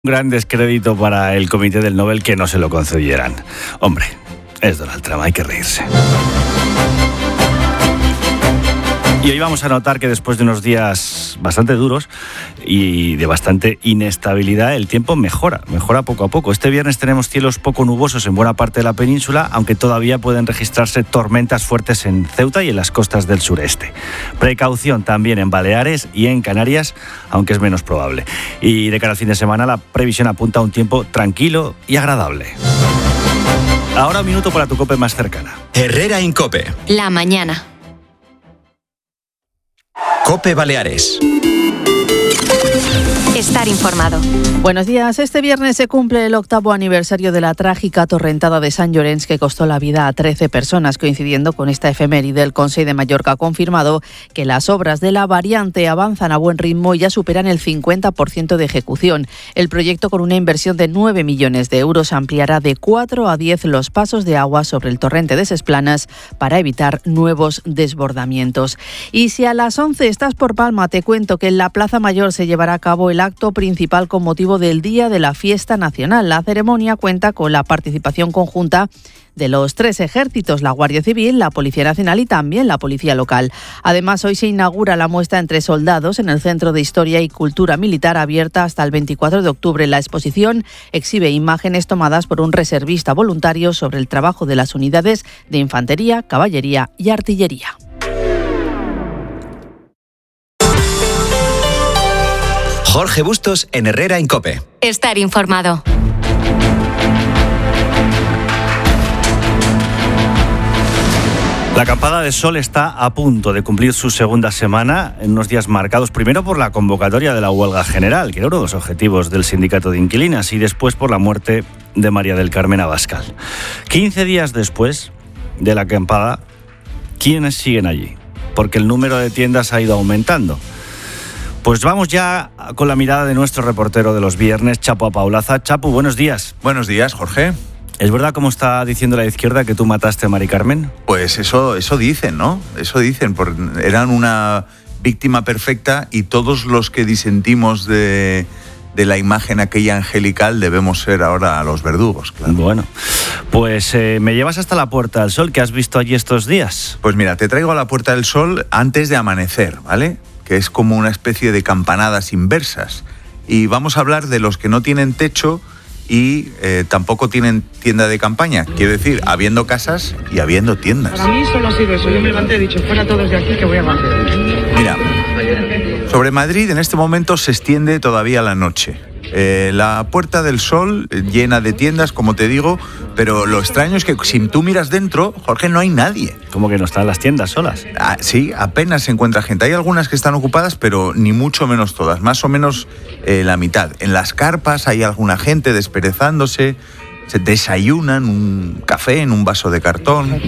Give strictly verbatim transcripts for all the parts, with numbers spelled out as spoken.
Un gran descrédito para el comité del Nobel que no se lo concedieran. Hombre, es Donald Trump, hay que reírse. Y hoy vamos a notar que después de unos días bastante duros y de bastante inestabilidad, el tiempo mejora, mejora poco a poco. Este viernes tenemos cielos poco nubosos en buena parte de la península, aunque todavía pueden registrarse tormentas fuertes en Ceuta y en las costas del sureste. Precaución también en Baleares y en Canarias, aunque es menos probable. Y de cara al fin de semana, la previsión apunta a un tiempo tranquilo y agradable. Ahora un minuto para tu COPE más cercana. Herrera Incope. La mañana. COPE Baleares. Estar informado. Buenos días. Este viernes se cumple el octavo aniversario de la trágica torrentada de Sant Llorenç que costó la vida a trece personas. Coincidiendo con esta efeméride, el Consell de Mallorca ha confirmado que las obras de la variante avanzan a buen ritmo y ya superan el cincuenta por ciento de ejecución. El proyecto, con una inversión de nueve millones de euros, ampliará de cuatro a diez los pasos de agua sobre el torrente de Ses Planes para evitar nuevos desbordamientos. Y si a las once estás por Palma, te cuento que en la Plaza Mayor se llevará a cabo el acto principal con motivo del Día de la Fiesta Nacional. La ceremonia cuenta con la participación conjunta de los tres ejércitos, la Guardia Civil, la Policía Nacional y también la Policía Local. Además, hoy se inaugura la muestra Entre Soldados en el Centro de Historia y Cultura Militar, abierta hasta el veinticuatro de octubre. La exposición exhibe imágenes tomadas por un reservista voluntario sobre el trabajo de las unidades de infantería, caballería y artillería. Jorge Bustos en Herrera Incope. Estar informado. La acampada de sol está a punto de cumplir su segunda semana en unos días marcados primero por la convocatoria de la huelga general, que era uno de los objetivos del sindicato de inquilinas, y después por la muerte de María del Carmen Abascal. quince días después de la acampada, ¿quiénes siguen allí? Porque el número de tiendas ha ido aumentando. Pues vamos ya con la mirada de nuestro reportero de los viernes, Chapu Apaulaza. Chapu, buenos días. Buenos días, Jorge. ¿Es verdad, como está diciendo la izquierda, que tú mataste a Mari Carmen? Pues eso, eso dicen, ¿no? Eso dicen, porque eran una víctima perfecta y todos los que disentimos de, de la imagen aquella angelical debemos ser ahora los verdugos, claro. Bueno, pues eh, me llevas hasta la Puerta del Sol, que has visto allí estos días. Pues mira, te traigo a la Puerta del Sol antes de amanecer, ¿vale? Que es como una especie de campanadas inversas. Y vamos a hablar de los que no tienen techo y eh, tampoco tienen tienda de campaña. Quiero decir, habiendo casas y habiendo tiendas. Para mí solo ha sido eso. Yo me levanté y he dicho, fuera todos de aquí que voy a barrer. Mira, sobre Madrid en este momento se extiende todavía la noche. Eh, la Puerta del Sol llena de tiendas, como te digo, pero lo extraño es que si tú miras dentro, Jorge, no hay nadie. ¿Cómo que no están las tiendas solas? Ah, sí, apenas se encuentra gente. Hay algunas que están ocupadas, pero ni mucho menos todas, más o menos eh, la mitad. En las carpas hay alguna gente desperezándose, se desayunan un café en un vaso de cartón.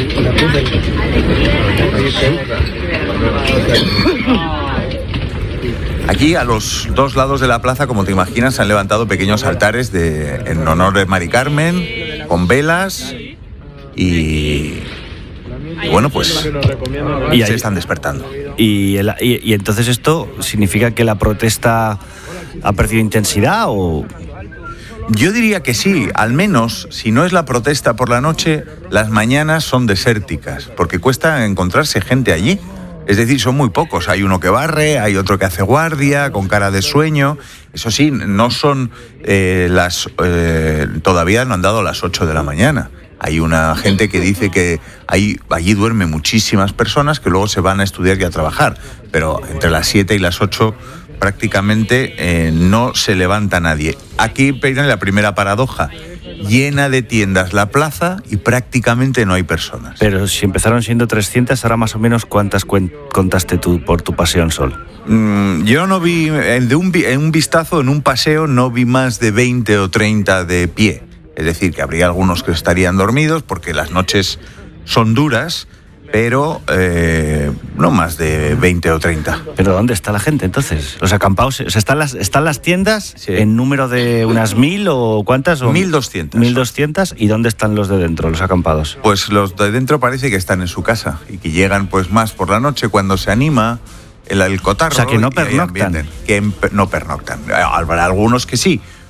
Aquí, a los dos lados de la plaza, como te imaginas, se han levantado pequeños altares de, en honor de Mari Carmen, con velas y, y bueno, pues y ahí se están despertando. Y, el, y, y entonces esto significa que la protesta ha perdido intensidad o... Yo diría que sí, al menos, si no es la protesta por la noche, las mañanas son desérticas, porque cuesta encontrarse gente allí. Es decir, son muy pocos. Hay uno que barre, hay otro que hace guardia, con cara de sueño. Eso sí, no son eh, las... Eh, todavía no han dado las ocho de la mañana. Hay una gente que dice que ahí, allí duermen muchísimas personas que luego se van a estudiar y a trabajar. Pero entre las siete y las ocho prácticamente eh, no se levanta nadie. Aquí viene la primera paradoja. Llena de tiendas la plaza y prácticamente no hay personas. Pero si empezaron siendo trescientas, ahora más o menos, ¿cuántas cuen- contaste tú por tu Pasión Sol? Mm, yo no vi, de un, en un vistazo, en un paseo, no vi más de veinte o treinta de pie. Es decir, que habría algunos que estarían dormidos porque las noches son duras, pero eh, no más de veinte o treinta. ¿Pero dónde está la gente entonces? Los acampados, o sea, ¿están las, están las tiendas sí. en número de unas mil o cuántas? O mil doscientas. Mil doscientas. ¿Y dónde están los de dentro, los acampados? Pues los de dentro parece que están en su casa y que llegan pues más por la noche cuando se anima el, el cotarro. O sea, que no pernoctan. Que no pernoctan. Habrá algunos que sí,